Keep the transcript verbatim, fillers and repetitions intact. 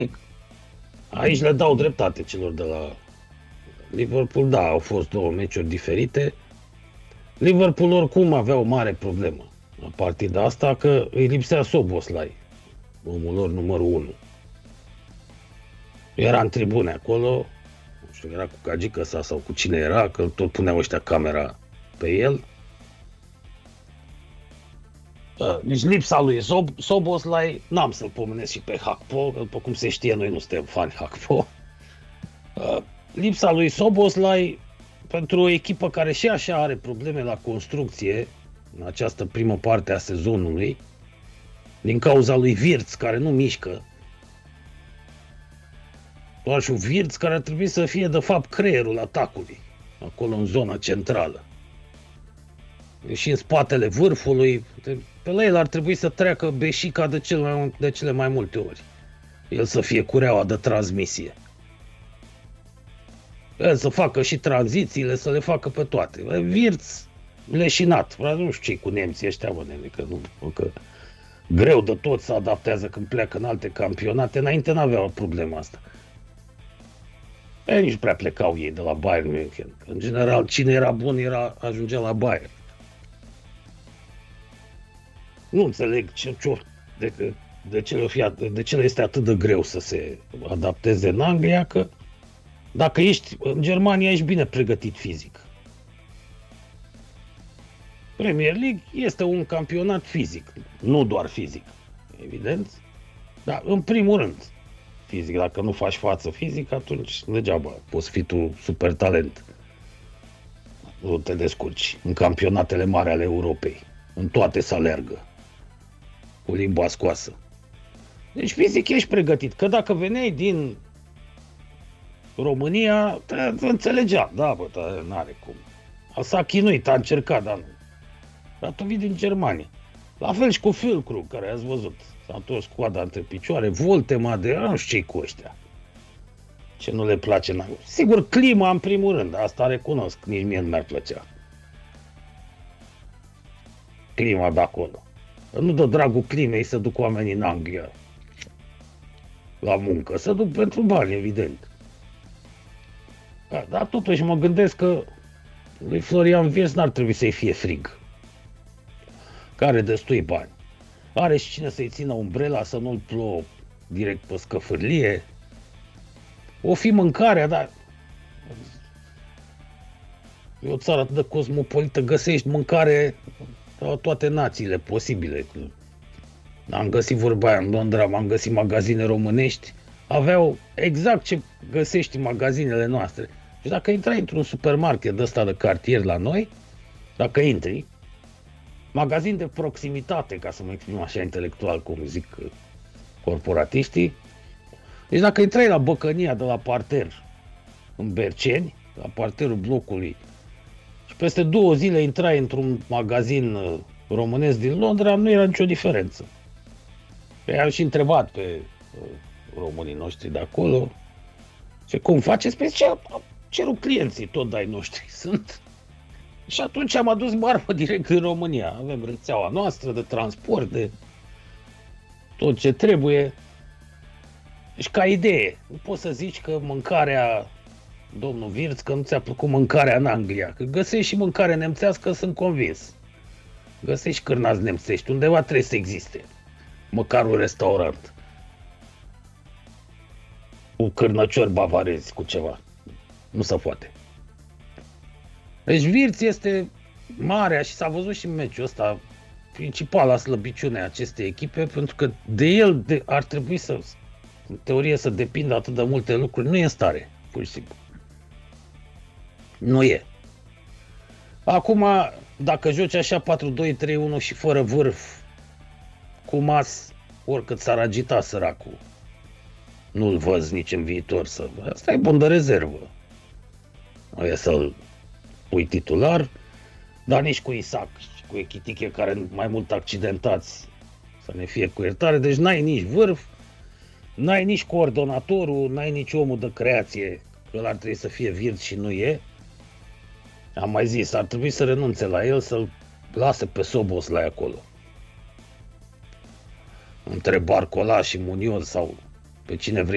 Aici le dau dreptate celor de la Liverpool, da, au fost două meciuri diferite. Liverpool oricum avea o mare problemă la partida asta, că îi lipsea Szoboszlai, omul lor numărul unu. Era în tribune acolo, nu știu, era cu Gagică sa sau cu cine era, că tot puneau ăștia camera pe el. Deci lipsa lui Szoboszlai, n-am să-l pomenesc și pe Gakpo, că după cum se știe, noi nu suntem fani Gakpo. Lipsa lui Szoboszlai pentru o echipă care și așa are probleme la construcție în această primă parte a sezonului, din cauza lui Wirtz, care nu mișcă. Doar și un Wirtz care ar trebui să fie, de fapt, creierul atacului, acolo în zona centrală. Și în spatele vârfului, pe la el ar trebui să treacă Beșica de cele mai, de cele mai multe ori. El să fie cureaua de transmisie. El să facă și tranzițiile, să le facă pe toate. Wirtz leșinat. Nu știu ce cu nemții ăștia, bă, nene, că nu, că greu de tot să adaptează când pleacă în alte campionate. Înainte n-aveau problema asta. Ei, nici prea plecau ei de la Bayern München. În general, cine era bun era, ajungea la Bayern. Nu înțeleg ce, ce, de, de, ce le, de ce le este atât de greu să se adapteze în Anglia, că dacă ești în Germania, ești bine pregătit fizic. Premier League este un campionat fizic, nu doar fizic, evident, dar în primul rând fizic. Dacă nu faci față fizic, atunci degeaba poți fi tu super talent. Nu te descurci în campionatele mari ale Europei. În toate se alergă cu limba scoasă. Deci fizic ești pregătit, că dacă veneai din România, te înțelegea, da, bă, dar n-are cum. S-a chinuit, a încercat, dar nu. Dar tu vii din Germania. La fel și cu Füllkrug, care ați văzut. S-a întors coada între picioare, Voltema de, nu știu ce-i cu ăștia. Ce nu le place. N-a. Sigur, clima în primul rând, asta recunosc, nici mie nu mi-ar plăcea. Clima de acolo. Nu de dragul climei să duc oamenii în Anglia la muncă, să duc pentru bani, evident. Da, dar totuși mă gândesc că lui Florian Wirtz n-ar trebui să-i fie frig. Că are destui bani. Are și cine să-i țină umbrela, să nu-l plouă direct pe scăfârlie. O fi mâncarea, dar e o țară atât de cosmopolită, găsești mâncare la toate națiile posibile. Am găsit vorba aia în Londra, am găsit magazine românești, aveau exact ce găsești în magazinele noastre. Și dacă intrai într-un supermarket de ăsta de cartier la noi, dacă intri, magazin de proximitate, ca să mă exprim așa intelectual, cum zic corporatiștii, deci dacă intrai la Băcănia de la parter în Berceni, la parterul blocului, și peste două zile intrai într-un magazin românesc din Londra, nu era nicio diferență. I-am și întrebat pe românii noștri de acolo, ce cum faceți? Pe ce cerul clienții tot de-ai noștri sunt. Și atunci am adus marfă direct în România. Avem rețeaua noastră de transport, de tot ce trebuie. Deci ca idee, nu poți să zici că mâncarea, domnul Wirtz, că nu ți-a plăcut mâncarea în Anglia. Că găsești și mâncare nemțească, sunt convins. Găsești cârnați nemțești, undeva trebuie să existe. Măcar un restaurant. Cu cârnăciori bavarezi, cu ceva. Nu se poate. Deci Wirtz este marea și s-a văzut și în meciul ăsta principala slăbiciune a acestei echipe, pentru că de el de, ar trebui să, în teorie, să depindă atât de multe lucruri. Nu e în stare, pur și simplu. Nu e. Acum, dacă joci așa patru doi trei unu și fără vârf, cu Mas, oricât s-ar agita săracul, nu-l văz nici în viitor să... Asta e bun de rezervă. Nu e să-l pui titular, dar nici cu Isaac și cu Echitiche, care mai mult accidentați, să ne fie cu iertare. Deci n-ai nici vârf, n-ai nici coordonatorul, n-ai nici omul de creație, că ăla ar trebui să fie Wirtz și nu e. Am mai zis, ar trebui să renunțe la el, să-l lase pe Szoboszlai acolo. Între Barcola și Munoz sau pe cine vrei